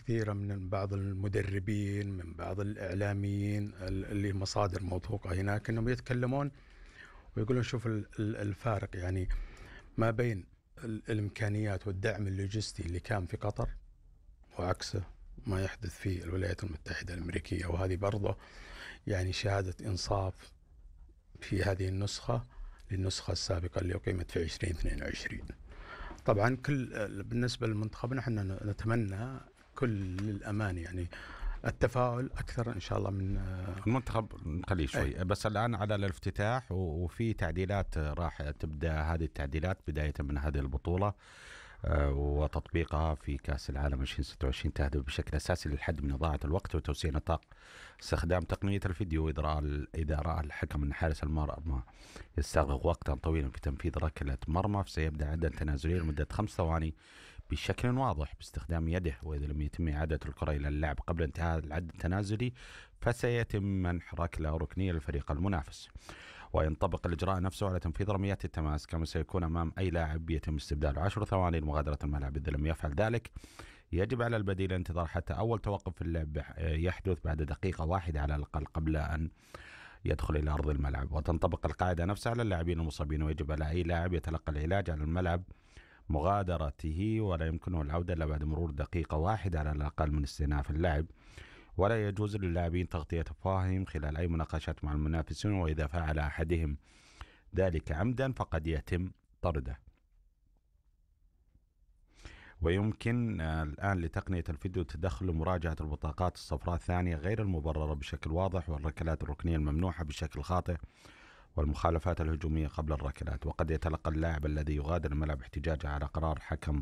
كثيرة من بعض المدربين، من بعض الإعلاميين اللي مصادر موثوقة هناك، أنهم يتكلمون ويقولون شوف الفارق يعني ما بين الإمكانيات والدعم اللوجستي اللي كان في قطر وعكسه ما يحدث في الولايات المتحدة الأمريكية. وهذه برضه يعني شهادة إنصاف في هذه النسخة للنسخة السابقة اللي أقيمت في 2022. طبعا بالنسبة للمنتخب نحن نتمنى كل الأمان، يعني التفاؤل أكثر إن شاء الله من المنتخب. نخليه شوي بس الآن على الافتتاح، وفي تعديلات راح تبدأ. هذه التعديلات بداية من هذه البطولة وتطبيقها في كأس العالم 2026 تهدف بشكل أساسي للحد من إضاعة الوقت وتوسيع نطاق استخدام تقنية الفيديو. إذا رأى الحكم أن حارس المرمى يستغرق وقتا طويلا في تنفيذ ركلة مرمى، فسيبدأ عدة تنازلية لمدة 5 ثواني بشكل واضح باستخدام يده، وإذا لم يتم إعادة الكرة إلى اللعب قبل انتهاء العد التنازلي فسيتم منح ركلة ركنية للفريق المنافس. وينطبق الإجراء نفسه على تنفيذ رميات التماس، كما سيكون أمام أي لاعب يتم استبداله 10 ثواني لمغادرة الملعب. إذا لم يفعل ذلك يجب على البديل الانتظار حتى أول توقف في اللعب يحدث بعد دقيقة واحدة على الأقل قبل أن يدخل إلى أرض الملعب. وتنطبق القاعدة نفسها على اللاعبين المصابين، ويجب على أي لاعب يتلقى العلاج على الملعب مغادرته، ولا يمكنه العودة إلا بعد مرور دقيقة واحدة على الأقل من استئناف اللعب. ولا يجوز للاعبين تغطية أفواههم خلال أي مناقشات مع المنافسين، وإذا فعل أحدهم ذلك عمدا فقد يتم طرده. ويمكن الآن لتقنية الفيديو تدخل مراجعة البطاقات الصفراء الثانية غير المبررة بشكل واضح، والركلات الركنية الممنوحة بشكل خاطئ، والمخالفات الهجومية قبل الركلات. وقد يتلقى اللاعب الذي يغادر الملعب احتجاجا على قرار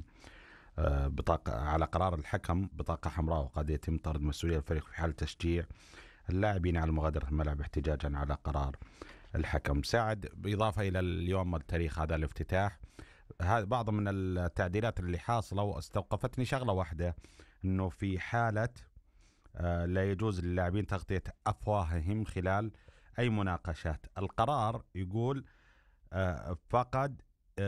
الحكم بطاقة حمراء، وقد يتم طرد مسؤولي الفريق في حال تشجيع اللاعبين على مغادرة الملعب احتجاجا على قرار الحكم. ساعد بإضافة إلى اليوم التاريخ هذا الافتتاح، بعض من التعديلات اللي حاصلة واستوقفتني شغلة واحدة، أنه في حالة لا يجوز للاعبين تغطية أفواههم خلال أي مناقشات. القرار يقول فقد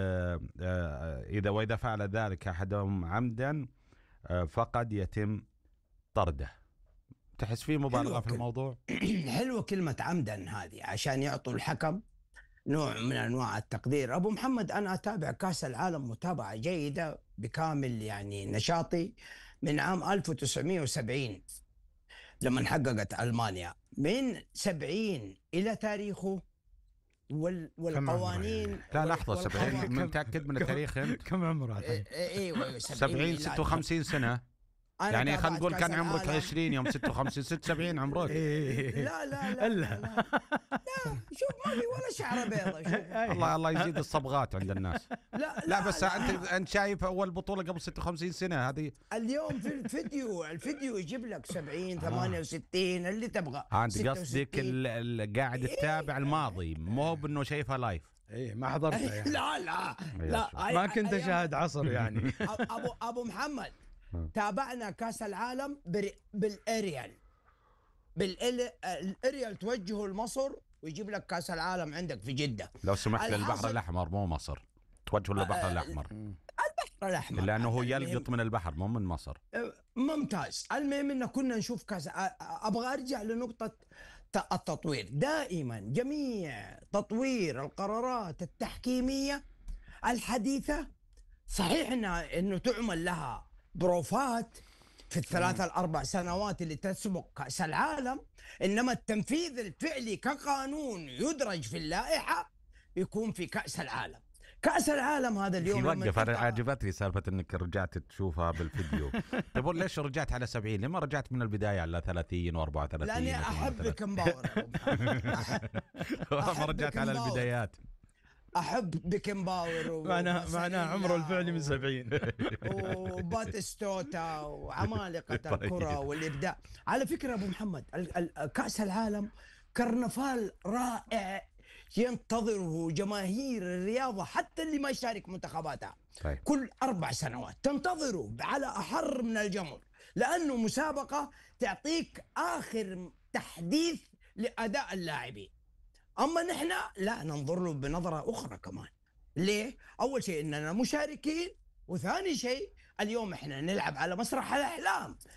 وإذا فعل ذلك أحدهم عمدا فقد يتم طرده. تحس فيه مبالغة في الموضوع؟ حلوة كلمة عمدا هذه عشان يعطوا الحكم نوع من أنواع التقدير. أبو محمد، أنا أتابع كأس العالم متابعة جيدة بكامل يعني نشاطي من عام 1970 لما حققت ألمانيا. من 70 إلى تاريخه والقوانين. لا لحظة، 70 متأكد من التاريخ أنت؟ كم عمره؟ ايوه 70 56 سنة يعني. خلينا نقول كان عمرك 20 يوم 56 76 عمرك. لا لا لا لا لا شوف ما في ولا شعره بيضة. الله يزيد الصبغات عند الناس. لا بس انت شايف اول بطولة قبل 56 سنة هذه. اليوم في الفيديو يجيب لك 70 68 اللي تبغى. انت قصدك قاعد تتابع الماضي، مو بانه شايفها لايف. ايه ما حضرتها يعني. لا ما كنت شاهد عصر يعني. ابو محمد، تابعنا كاس العالم بالاريال توجهه لمصر ويجيب لك كاس العالم عندك في جدة. لو سمحت للبحر الأحمر مو مصر، توجه للبحر الأحمر. البحر الأحمر لأنه هو يلقط من البحر مو من مصر. ممتاز. المهم إن كنا نشوف كاس. أبغى أرجع لنقطة التطوير. دائما جميع تطوير القرارات التحكيمية الحديثة صحيح إنه تعمل لها بروفات في الثلاث الأربع سنوات اللي تسبق كأس العالم، إنما التنفيذ الفعلي كقانون يدرج في اللائحة يكون في كأس العالم. كأس العالم هذا اليوم يوقف. أنا عجبتني سالفة إنك رجعت تشوفها بالفيديو. تقول ليش رجعت على 70؟ لما رجعت من البداية على 30 و34؟ لأني أحب بيكنباور. ما رجعت على البدايات. أحب بيكنباور معناه عمره الفعلي من 70 وباتستوتا وعمالقة الكرة والإبداع. على فكرة أبو محمد، كأس العالم كرنفال رائع ينتظره جماهير الرياضة حتى اللي ما يشارك منتخباتها. طيب. كل 4 سنوات تنتظره على أحر من الجمر، لأنه مسابقة تعطيك آخر تحديث لأداء اللاعبين. أما نحن لا ننظر له بنظرة أخرى كمان. ليه؟ أول شيء إننا مشاركين، وثاني شيء اليوم إحنا نلعب على مسرح الأحلام.